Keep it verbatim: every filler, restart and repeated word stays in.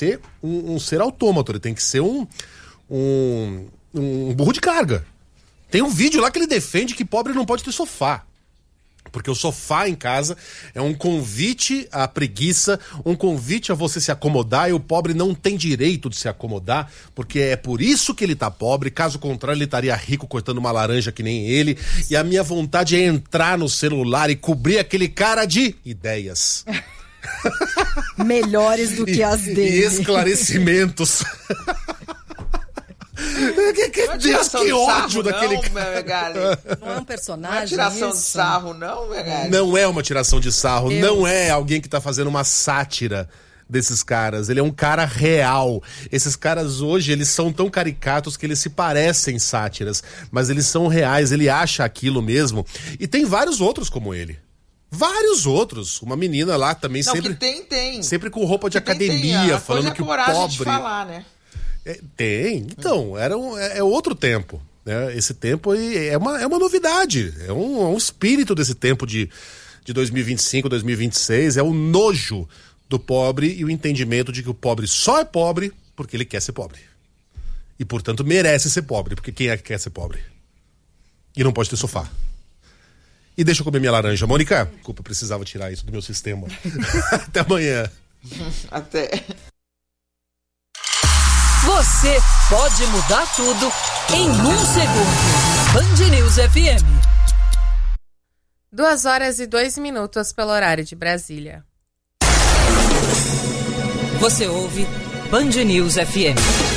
ser um, um ser autômato, ele tem que ser um, um, um burro de carga. Tem um vídeo lá que ele defende que pobre não pode ter sofá. Porque o sofá em casa é um convite à preguiça, um convite a você se acomodar, e o pobre não tem direito de se acomodar, porque é por isso que ele tá pobre. Caso contrário, ele estaria rico cortando uma laranja que nem ele. E a minha vontade é entrar no celular e cobrir aquele cara de ideias. Melhores do que e, as dele. E esclarecimentos. Que, que não é Deus, que de ódio sarro, daquele não, cara. Não é um personagem. Não é tiração isso? de sarro, não, Megali? Não é uma tiração de sarro, Deus. Não é alguém que tá fazendo uma sátira desses caras. Ele é um cara real. Esses caras hoje, eles são tão caricatos que eles se parecem sátiras, mas eles são reais, ele acha aquilo mesmo. E tem vários outros como ele. Vários outros. Uma menina lá também não, sempre... que tem, tem. Sempre com roupa de que tem, academia, tem. A falando coisa que o coragem pobre... de falar, né? É, tem, então, era um, é, é outro tempo, né? Esse tempo aí é uma, é uma novidade, é um, é um espírito desse tempo de, de dois mil e vinte e cinco, dois mil e vinte e seis, é o nojo do pobre e o entendimento de que o pobre só é pobre porque ele quer ser pobre. E, portanto, merece ser pobre, porque quem é que quer ser pobre? E não pode ter sofá. E deixa eu comer minha laranja. Mônica, desculpa, eu precisava tirar isso do meu sistema. Até amanhã. Até... Você pode mudar tudo em um segundo. Band News F M. Duas horas e dois minutos pelo horário de Brasília. Você ouve Band News F M.